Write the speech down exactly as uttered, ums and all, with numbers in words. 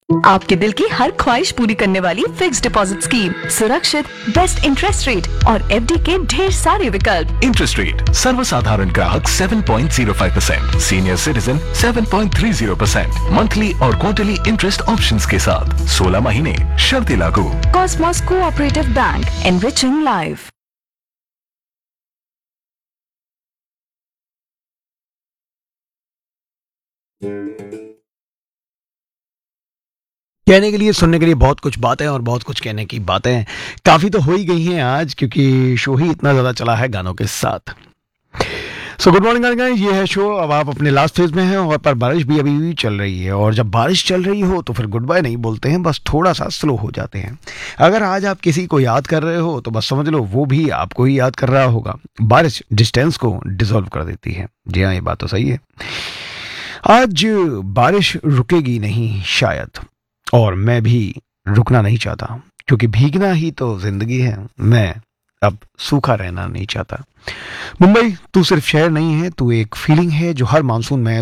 आपके दिल की हर ख्वाहिश पूरी करने वाली फिक्स्ड डिपॉजिट स्कीम, सुरक्षित, बेस्ट इंटरेस्ट रेट और एफडी के ढेर सारे विकल्प। इंटरेस्ट रेट सर्वसाधारण ग्राहक सात पॉइंट शून्य पाँच परसेंट, सीनियर सिटीजन सात पॉइंट तीस परसेंट, मंथली और क्वार्टरली इंटरेस्ट ऑप्शंस के साथ सोलह महीने, शर्तें लागू। Cosmos cooperative bank, enriching life. कहने के लिए, सुनने के लिए बहुत कुछ बातें और बहुत कुछ कहने की बातें काफ़ी तो हो ही गई हैं आज, क्योंकि शो ही इतना ज़्यादा चला है गानों के साथ। सो गुड मॉर्निंग गाइस, ये है शो। अब आप अपने लास्ट फेज में हैं और पर बारिश भी अभी भी चल रही है, और जब बारिश चल रही हो तो फिर गुड बाय नहीं बोलते हैं, बस थोड़ा सा स्लो हो जाते हैं। अगर आज आप किसी को याद कर रहे हो तो बस समझ लो वो भी आपको ही याद कर रहा होगा। बारिश डिस्टेंस को डिसॉल्व कर देती है। जी हाँ, ये बात तो सही है। आज बारिश रुकेगी नहीं शायद, और मैं भी रुकना नहीं चाहता, क्योंकि भीगना ही तो जिंदगी है। मैं अब सूखा रहना नहीं चाहता। मुंबई, तू सिर्फ शहर नहीं है, तू एक फीलिंग है जो हर मानसून में